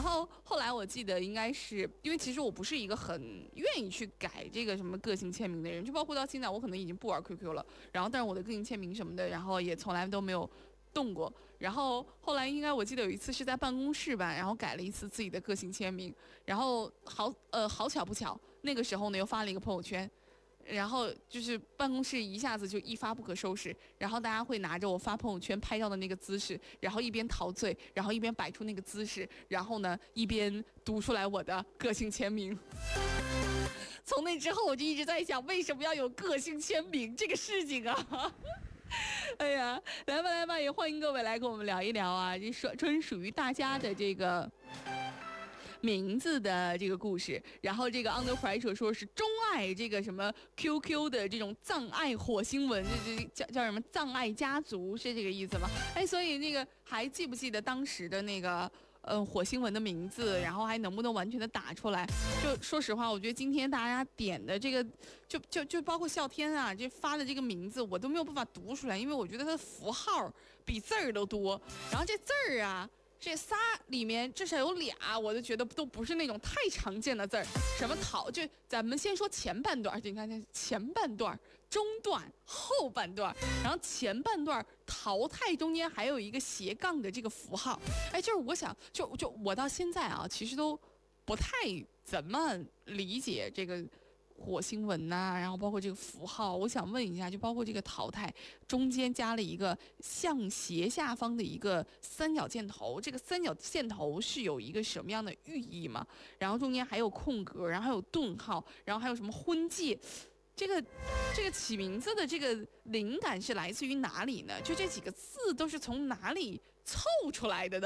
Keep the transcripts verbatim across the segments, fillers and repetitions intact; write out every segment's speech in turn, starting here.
后后来我记得应该是因为其实我不是一个很愿意去改这个什么个性签名的人，就包括到现在我可能已经不玩 Q Q 了，然后但是我的个性签名什么的，然后也从来都没有动过。然后后来应该我记得有一次是在办公室吧，然后改了一次自己的个性签名，然后好呃好巧不巧，那个时候呢又发了一个朋友圈。然后就是办公室一下子就一发不可收拾，然后大家会拿着我发朋友圈拍照的那个姿势，然后一边陶醉，然后一边摆出那个姿势，然后呢一边读出来我的个性签名。从那之后我就一直在想，为什么要有个性签名这个事情啊？哎呀，来吧来吧，也欢迎各位来跟我们聊一聊啊，这说专属于大家的这个名字的这个故事。然后这个 Under Pressure 说是钟爱这个什么 Q Q 的这种葬爱火星文，这这叫叫什么葬爱家族，是这个意思吗？哎，所以那个还记不记得当时的那个呃火星文的名字，然后还能不能完全的打出来？就说实话，我觉得今天大家点的这个，就就就包括笑天啊，这发的这个名字，我都没有办法读出来，因为我觉得它的符号比字儿都多，然后这字儿啊。这仨里面至少有俩，我就觉得都不是那种太常见的字儿。什么淘，就咱们先说前半段，你看这前半段、中段、后半段，然后前半段淘汰中间还有一个斜杠的这个符号。哎，就是我想，就就我到现在啊，其实都不太怎么理解这个火星文呐、啊，然后包括这个符号，我想问一下，就包括这个淘汰中间加了一个向斜下方的一个三角箭头，这个三角箭头是有一个什么样的寓意吗？然后中间还有空格，然后还有顿号，然后还有什么婚介？这个这个起名字的这个灵感是来自于哪里呢？就这几个字都是从哪里凑出来的呢？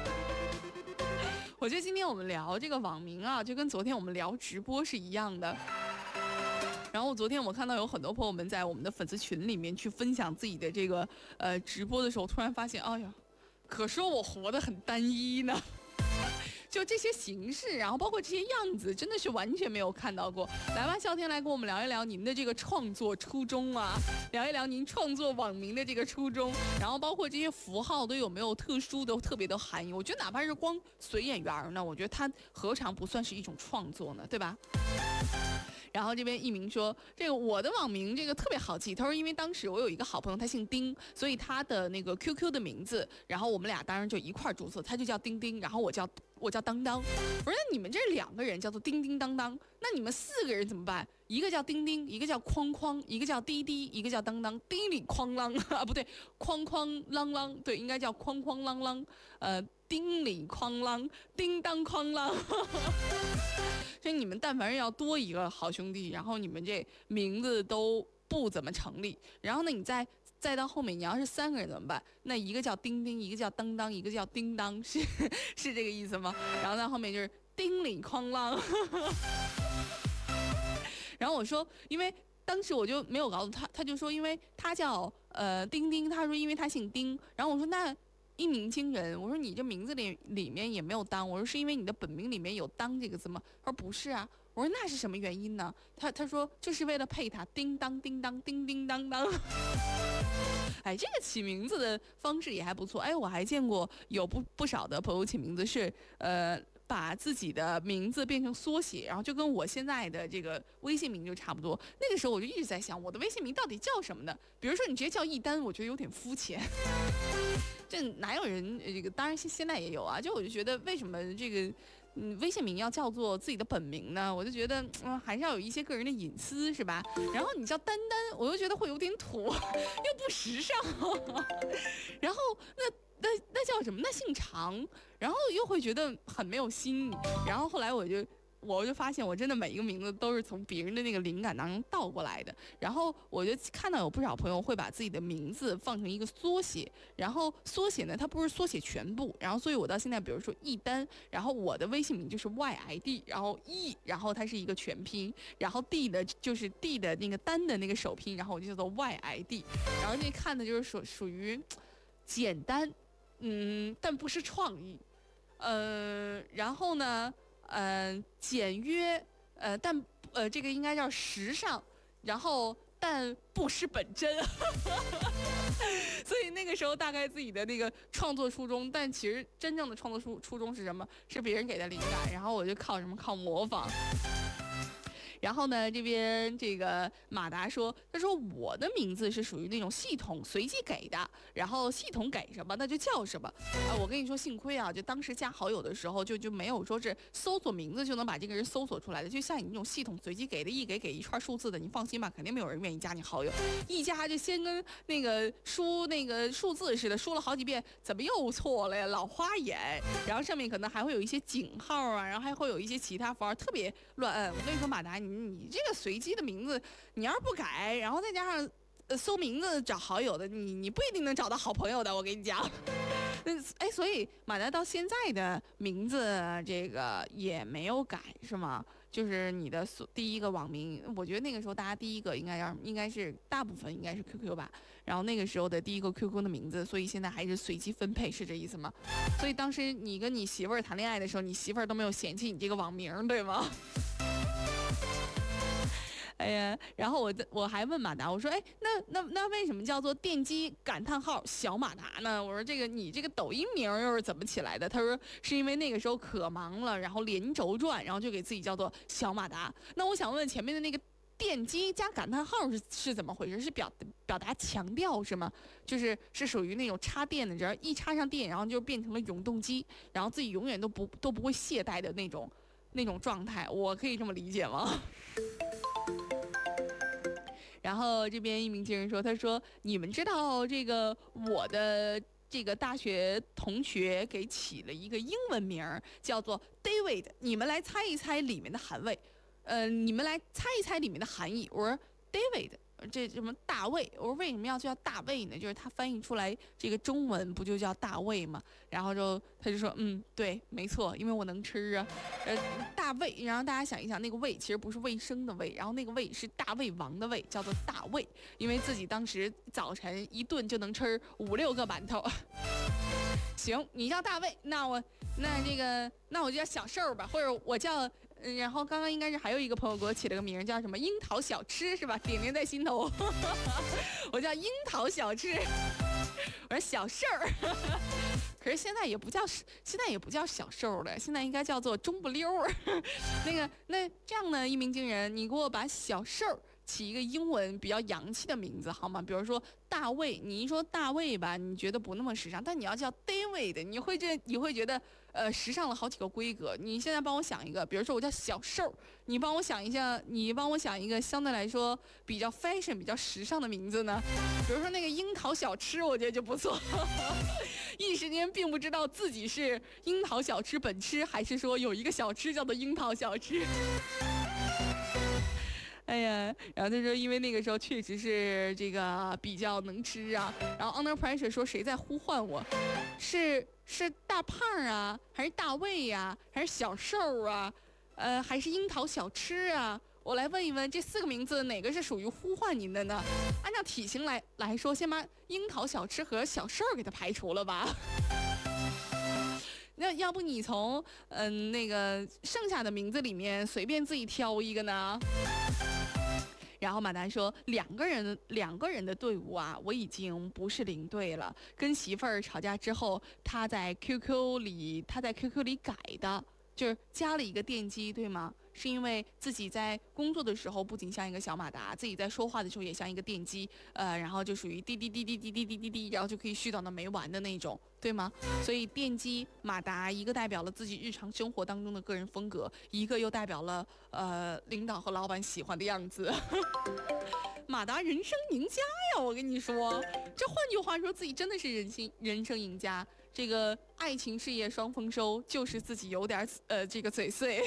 我觉得今天我们聊这个网名啊，就跟昨天我们聊直播是一样的。然后昨天我看到有很多朋友们在我们的粉丝群里面去分享自己的这个呃直播的时候，突然发现，哎呀，可说我活得很单一呢。就这些形式，然后包括这些样子，真的是完全没有看到过。来吧，笑天来跟我们聊一聊您的这个创作初衷啊，聊一聊您创作网名的这个初衷，然后包括这些符号都有没有特殊的、特别的含义。我觉得哪怕是光随眼缘呢，我觉得它何尝不算是一种创作呢，对吧？然后这边一鸣说，这个我的网名这个特别好记，他说因为当时我有一个好朋友他姓丁，所以他的那个 Q Q 的名字，然后我们俩当然就一块注册，他就叫丁丁，然后我叫我叫当当。我说那你们这两个人叫做叮叮当当，那你们四个人怎么办？一个叫丁丁，一个叫哐哐，一个叫滴滴，一个叫当当，叮里哐啷啊，不对，哐哐啷啷，对，应该叫哐哐啷啷，呃，叮里哐啷，叮当哐啷。所以你们但凡是要多一个好兄弟，然后你们这名字都不怎么成立。然后呢，你再再到后面，你要是三个人怎么办？那一个叫丁丁，一个叫当当，一个叫叮当，是是这个意思吗？然后到后面就是叮里哐啷。然后我说，因为当时我就没有告诉他，他就说，因为他叫呃丁丁，他说因为他姓丁。然后我说那。一鸣惊人，我说你这名字里里面也没有当，我说是因为你的本名里面有当这个字吗？他说不是啊，我说那是什么原因呢？他他说就是为了配他叮当叮当叮叮当当。哎，这个起名字的方式也还不错。哎，我还见过有不不少的朋友起名字是呃。把自己的名字变成缩写，然后就跟我现在的这个微信名就差不多。那个时候我就一直在想，我的微信名到底叫什么呢？比如说你直接叫一丹，我觉得有点肤浅。这哪有人这个？当然现现在也有啊。就我就觉得为什么这个嗯微信名要叫做自己的本名呢？我就觉得嗯还是要有一些个人的隐私，是吧？然后你叫丹丹，我又觉得会有点土，又不时尚。然后那。那那叫什么？那姓常，然后又会觉得很没有新意。然后后来我就我就发现，我真的每一个名字都是从别人的那个灵感当中倒过来的。然后我就看到有不少朋友会把自己的名字放成一个缩写，然后缩写呢，它不是缩写全部。然后所以我到现在，比如说一丹，然后我的微信名就是 Y I D， 然后 E， 然后它是一个全拼，然后 D 的就是 D 的那个单的那个首拼，然后我就叫做 Y I D。然后这看的就是属属于简单。嗯，但不是创意，呃，然后呢，呃，简约，呃，但呃，这个应该叫时尚，然后但不失本真，所以那那个时候大概自己的那个创作初衷，但其实真正的创作初初衷是什么？是别人给的灵感，然后我就靠什么？靠模仿。然后呢，这边这个马达说，他说我的名字是属于那种系统随机给的，然后系统给什么那就叫什么。啊，我跟你说，幸亏啊，就当时加好友的时候就就没有说是搜索名字就能把这个人搜索出来的，就像你那种系统随机给的，一给给一串数字的，你放心吧，肯定没有人愿意加你好友。一加就先跟那个输那个数字似的，输了好几遍，怎么又错了呀？老花眼。然后上面可能还会有一些井号啊，然后还会有一些其他符号，特别乱摁。我跟你说，马达你。你这个随机的名字，你要是不改，然后再加上呃搜名字找好友的，你你不一定能找到好朋友的。我跟你讲，那哎，所以马达到现在的名字这个也没有改是吗？就是你的第一个网名，我觉得那个时候大家第一个应该要应该是大部分应该是 Q Q 吧，然后那个时候的第一个 Q Q 的名字，所以现在还是随机分配，是这意思吗？所以当时你跟你媳妇儿谈恋爱的时候，你媳妇儿都没有嫌弃你这个网名，对吗？哎呀，然后我我还问马达，我说，哎，那那那为什么叫做电机感叹号小马达呢？我说这个你这个抖音名又是怎么起来的？他说是因为那个时候可忙了，然后连轴转，然后就给自己叫做小马达。那我想问前面的那个电机加感叹号是是怎么回事？是表表达强调是吗？就是是属于那种插电的，只要一插上电，然后就变成了永动机，然后自己永远都不都不会懈怠的那种那种状态，我可以这么理解吗？然后这边一鸣惊人说，他说你们知道这个我的这个大学同学给起了一个英文名叫做 David， 你们来猜一猜里面的含味，呃，你们来猜一猜里面的含义。我说 David。这什么大卫？我说为什么要叫大卫呢？就是他翻译出来这个中文不就叫大卫吗？然后就他就说，嗯，对，没错，因为我能吃啊。呃，大卫。然后大家想一想，那个卫其实不是卫生的卫，然后那个卫是大胃王的胃，叫做大卫，因为自己当时早晨一顿就能吃五六个馒头。行，你叫大卫，那我那这个那我就叫小瘦吧，或者我叫。然后刚刚应该是还有一个朋友给我起了个名叫什么樱桃小吃是吧？点点在心头。我叫樱桃小吃，我说小瘦儿。可是现在也不叫现在也不叫小瘦了，现在应该叫做中不溜儿。那个那这样呢，一鸣惊人，你给我把小瘦起一个英文比较洋气的名字好吗？比如说大卫，你一说大卫吧，你觉得不那么时尚，但你要叫 David， 你会这你会觉得呃时尚了好几个规格。你现在帮我想一个，比如说我叫小瘦，你帮我想一下，你帮我想一个相对来说比较 fashion 比较时尚的名字呢？比如说那个樱桃小吃，我觉得就不错。一时间并不知道自己是樱桃小吃本吃，还是说有一个小吃叫做樱桃小吃。哎呀，然后他说，因为那个时候确实是这个比较能吃啊。然后 Under Pressure 说谁在呼唤我？是是大胖啊，还是大卫呀、啊，还是小瘦啊？呃，还是樱桃小吃啊？我来问一问，这四个名字哪个是属于呼唤您的呢？按照体型来来说，先把樱桃小吃和小瘦给它排除了吧。那要不你从嗯、呃、那个剩下的名字里面随便自己挑一个呢？然后马丹说，两个人两个人的队伍啊，我已经不是领队了。跟媳妇儿吵架之后，他在 Q Q 里他在 Q Q 里改的，就是加了一个电机，对吗？是因为自己在工作的时候不仅像一个小马达，自己在说话的时候也像一个电机，呃，然后就属于滴滴滴滴滴滴滴滴滴，然后就可以絮叨到没完的那种，对吗？所以电机马达一个代表了自己日常生活当中的个人风格，一个又代表了呃领导和老板喜欢的样子。马达人生赢家呀，我跟你说，这换句话说，自己真的是人生人生赢家。这个爱情事业双丰收，就是自己有点呃这个嘴碎。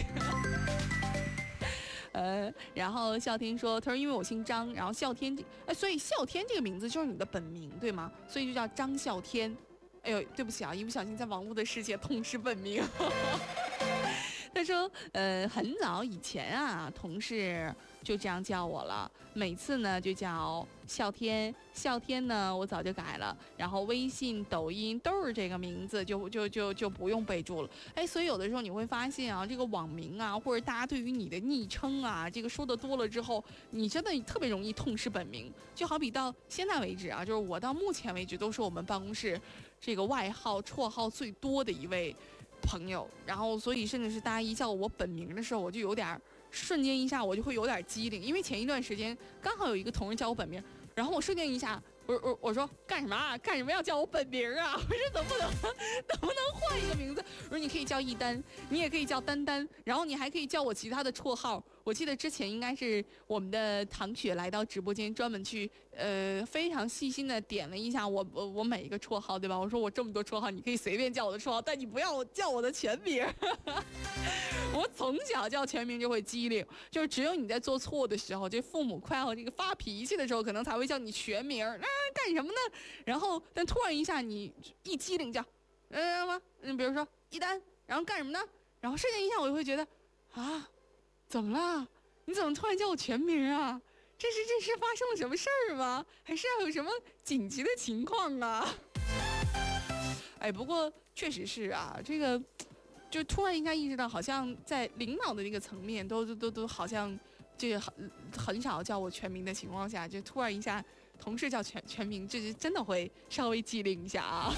呃，然后笑天说，他说因为我姓张，然后笑天，呃，所以笑天这个名字就是你的本名对吗？所以就叫张笑天。哎呦，对不起啊，一不小心在网络的世界痛失本名。 他说，呃，很早以前啊，同事就这样叫我了，每次呢就叫笑天，笑天呢我早就改了，然后微信、抖音都是这个名字，就就就就不用备注了。哎，所以有的时候你会发现啊，这个网名啊，或者大家对于你的昵称啊，这个说的多了之后，你真的特别容易痛失本名。就好比到现在为止啊，就是我到目前为止都是我们办公室这个外号、绰号最多的一位朋友，然后所以甚至是大家一叫我本名的时候，我就有点瞬间一下我就会有点机灵，因为前一段时间刚好有一个同事叫我本名，然后我瞬间一下，我我我说干什么啊？干什么要叫我本名啊？我说能不能能不能换一个名字？我说你可以叫一丹，你也可以叫丹丹，然后你还可以叫我其他的绰号。我记得之前应该是我们的唐雪来到直播间，专门去呃非常细心的点了一下我我我每一个绰号，对吧？我说我这么多绰号，你可以随便叫我的绰号，但你不要叫我的全名。我从小叫全名就会机灵，就是只有你在做错的时候，就父母快要这个发脾气的时候，可能才会叫你全名。那、啊、干什么呢？然后但突然一下你一机灵叫，嗯、呃、吗？嗯，比如说一丹，然后干什么呢？然后瞬间一下我就会觉得啊。怎么了？你怎么突然叫我全名啊？这是这是发生了什么事儿吗？还是要有什么紧急的情况啊？哎，不过确实是啊，这个就突然一下意识到，好像在领导的那个层面都都都都好像这个很很少叫我全名的情况下，就突然一下同事叫全全名，这真的会稍微机灵一下啊。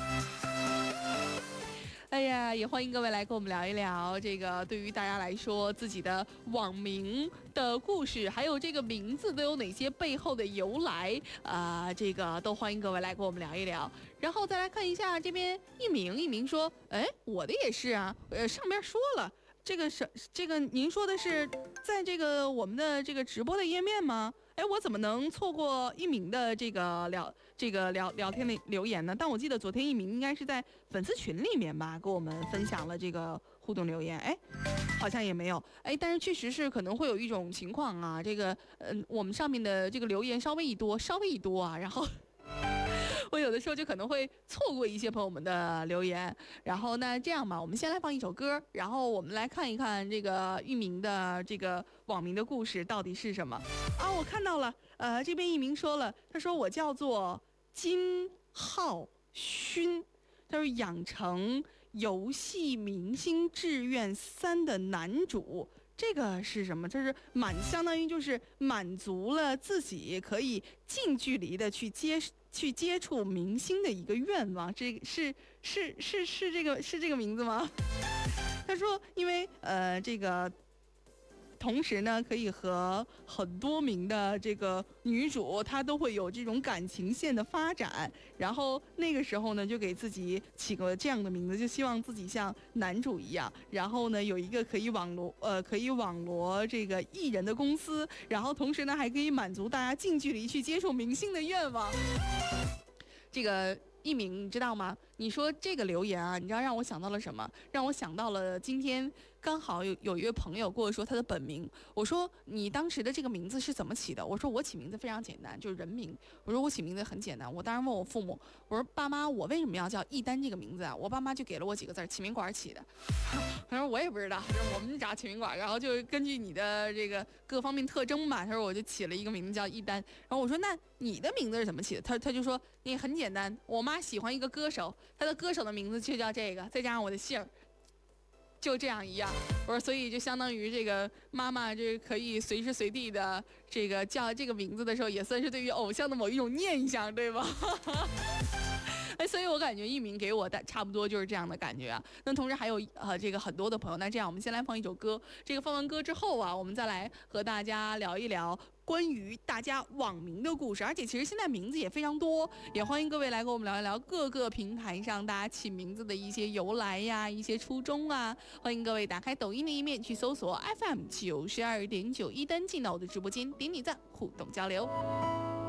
哎呀，也欢迎各位来跟我们聊一聊这个对于大家来说自己的网名的故事，还有这个名字都有哪些背后的由来啊、呃？这个都欢迎各位来跟我们聊一聊。然后再来看一下这边一鸣，一鸣说，哎，我的也是啊，呃，上边说了。这个是这个，您说的是在这个我们的这个直播的页面吗？哎，我怎么能错过一鸣的这个聊这个聊聊天的留言呢？但我记得昨天一鸣应该是在粉丝群里面吧，跟我们分享了这个互动留言。哎，好像也没有。哎，但是确实是可能会有一种情况啊，这个嗯、呃，我们上面的这个留言稍微一多，稍微一多啊，然后。我有的时候就可能会错过一些朋友们的留言，然后那这样吧，我们先来放一首歌，然后我们来看一看这个域名的这个网名的故事到底是什么啊？我看到了，呃，这边一鸣说了，他说我叫做金浩勋，他说养成游戏明星志愿三的男主。这个是什么？这是满，相当于就是满足了自己可以近距离的去接去接触明星的一个愿望。这是是是是这个是这个名字吗？他说，因为呃这个。同时呢，可以和很多名的这个女主，她都会有这种感情线的发展。然后那个时候呢，就给自己起个这样的名字，就希望自己像男主一样。然后呢，有一个可以网罗呃可以网罗这个艺人的公司，然后同时呢，还可以满足大家近距离去接触明星的愿望。这个。一鸣，你知道吗？你说这个留言啊，你知道让我想到了什么？让我想到了今天刚好有有一位朋友跟我说他的本名。我说你当时的这个名字是怎么起的？我说我起名字非常简单，就是人名。我说我起名字很简单。我当时问我父母，我说爸妈，我为什么要叫一丹这个名字啊？我爸妈就给了我几个字，起名馆起的。他说我也不知道，就是我们找起名馆，然后就根据你的这个各方面特征吧。他说我就起了一个名字叫一丹。然后我说那你的名字是怎么起的？他他就说你很简单，我妈喜欢一个歌手，他的歌手的名字就叫这个，再加上我的姓儿，就这样一样。我说所以就相当于这个妈妈这可以随时随地的这个叫这个名字的时候，也算是对于偶像的某一种念想，对吧？哎，所以我感觉一鸣给我的差不多就是这样的感觉啊。那同时还有呃这个很多的朋友，那这样我们先来放一首歌，这个放完歌之后啊，我们再来和大家聊一聊关于大家网名的故事。而且其实现在名字也非常多，也欢迎各位来跟我们聊一聊各个平台上大家起名字的一些由来呀，一些初衷啊。欢迎各位打开抖音的一面去搜索 F M 九十二点九一登进到我的直播间，点点赞，互动交流。